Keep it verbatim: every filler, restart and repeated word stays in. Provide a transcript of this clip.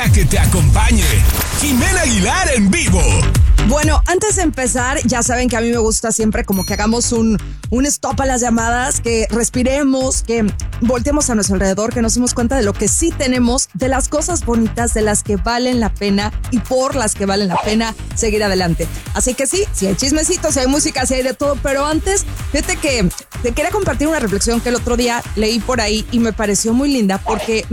A que te acompañe Jimena Aguilar en vivo. Bueno, antes de empezar, ya saben que a mí me gusta siempre como que hagamos un, un stop a las llamadas, que respiremos, que volteemos a nuestro alrededor, que nos demos cuenta de lo que sí tenemos, de las cosas bonitas, de las que valen la pena y por las que valen la pena seguir adelante. Así que sí, si hay chismecitos, si hay música, si hay de todo, pero antes, fíjate que te quería compartir una reflexión que el otro día leí por ahí y me pareció muy linda porque